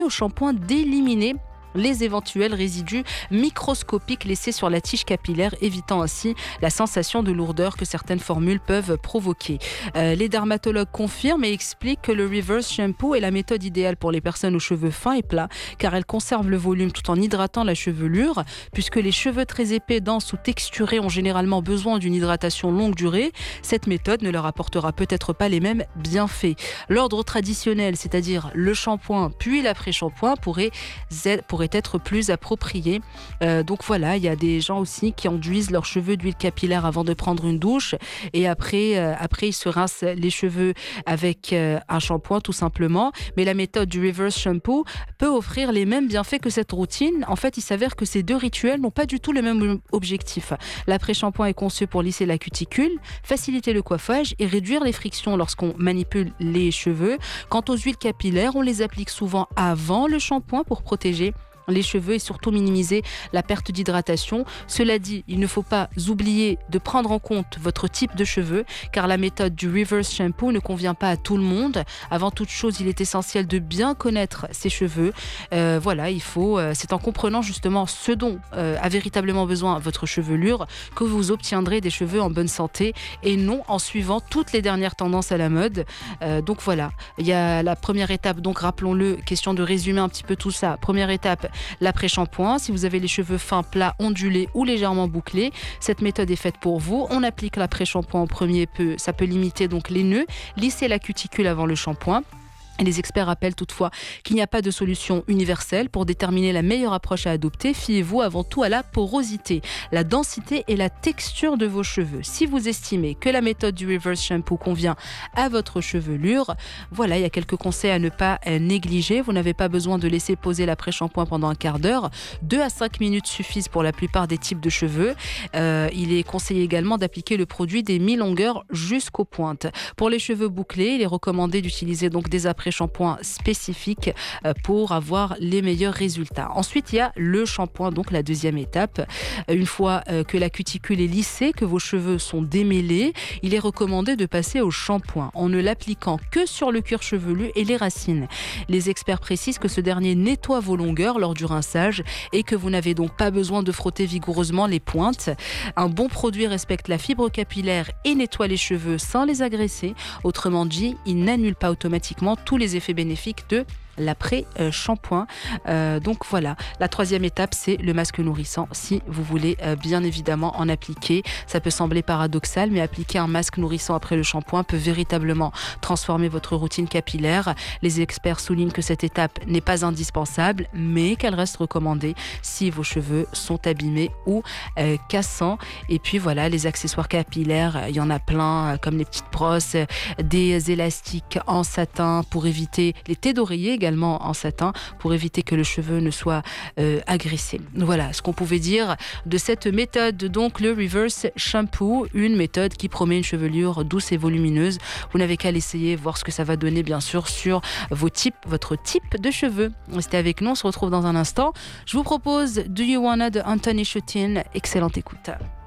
au shampoing d'éliminer les éventuels résidus microscopiques laissés sur la tige capillaire, évitant ainsi la sensation de lourdeur que certaines formules peuvent provoquer. Les dermatologues confirment et expliquent que le reverse shampoo est la méthode idéale pour les personnes aux cheveux fins et plats, car elle conserve le volume tout en hydratant la chevelure, puisque les cheveux très épais, denses ou texturés ont généralement besoin d'une hydratation longue durée. Cette méthode ne leur apportera peut-être pas les mêmes bienfaits. L'ordre traditionnel, c'est-à-dire le shampoing puis l'après-shampoing, pourrait être plus approprié. Donc voilà, il y a des gens aussi qui enduisent leurs cheveux d'huile capillaire avant de prendre une douche et après ils se rincent les cheveux avec un shampoing tout simplement. Mais la méthode du reverse shampoo peut offrir les mêmes bienfaits que cette routine. En fait, il s'avère que ces deux rituels n'ont pas du tout le même objectif. L'après-shampoing est conçu pour lisser la cuticule, faciliter le coiffage et réduire les frictions lorsqu'on manipule les cheveux. Quant aux huiles capillaires, on les applique souvent avant le shampoing pour protéger les cheveux et surtout minimiser la perte d'hydratation. Cela dit, il ne faut pas oublier de prendre en compte votre type de cheveux, car la méthode du reverse shampoo ne convient pas à tout le monde. Avant toute chose, il est essentiel de bien connaître ses cheveux. C'est en comprenant justement ce dont a véritablement besoin votre chevelure que vous obtiendrez des cheveux en bonne santé et non en suivant toutes les dernières tendances à la mode. Donc voilà, il y a la première étape, donc rappelons-le, question de résumer un petit peu tout ça. Première étape, l'après-shampoing. Si vous avez les cheveux fins, plats, ondulés ou légèrement bouclés, cette méthode est faite pour vous. On applique l'après-shampoing en premier, ça peut limiter donc les nœuds, lisser la cuticule avant le shampoing. Et les experts rappellent toutefois qu'il n'y a pas de solution universelle pour déterminer la meilleure approche à adopter. Fiez-vous avant tout à la porosité, la densité et la texture de vos cheveux. Si vous estimez que la méthode du reverse shampoo convient à votre chevelure, voilà, il y a quelques conseils à ne pas négliger. Vous n'avez pas besoin de laisser poser l'après-shampoing pendant un quart d'heure. 2 à 5 minutes suffisent pour la plupart des types de cheveux. Il est conseillé également d'appliquer le produit des mi-longueurs jusqu'aux pointes. Pour les cheveux bouclés, il est recommandé d'utiliser donc des après-shampoings spécifiques pour avoir les meilleurs résultats. Ensuite, il y a le shampoing, donc la deuxième étape. Une fois que la cuticule est lissée, que vos cheveux sont démêlés, il est recommandé de passer au shampoing en ne l'appliquant que sur le cuir chevelu et les racines. Les experts précisent que ce dernier nettoie vos longueurs lors du rinçage et que vous n'avez donc pas besoin de frotter vigoureusement les pointes. Un bon produit respecte la fibre capillaire et nettoie les cheveux sans les agresser. Autrement dit, il n'annule pas automatiquement tous les effets bénéfiques de l'après-shampoing. Donc voilà, la troisième étape, c'est le masque nourrissant. Si vous voulez bien évidemment en appliquer, ça peut sembler paradoxal, mais appliquer un masque nourrissant après le shampoing peut véritablement transformer votre routine capillaire. Les experts soulignent que cette étape n'est pas indispensable, mais qu'elle reste recommandée si vos cheveux sont abîmés ou cassants. Et puis voilà, les accessoires capillaires, il y en a plein, comme les petites brosses, des élastiques en satin pour éviter les tés d'oreiller également en satin pour éviter que le cheveu ne soit agressé. Voilà ce qu'on pouvait dire de cette méthode, donc le reverse shampoo, une méthode qui promet une chevelure douce et volumineuse. Vous n'avez qu'à l'essayer, voir ce que ça va donner bien sûr sur votre type de cheveux. Restez avec nous, on se retrouve dans un instant. Je vous propose Do You Wanna de Anthony Shottin. Excellente écoute.